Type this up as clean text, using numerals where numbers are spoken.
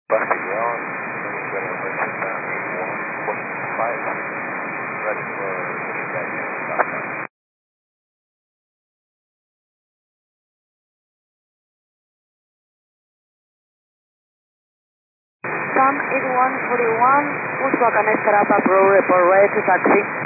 Buffy Beyond, ready for Sun 8141, Volkswagen Strata Pro, report ready to taxi.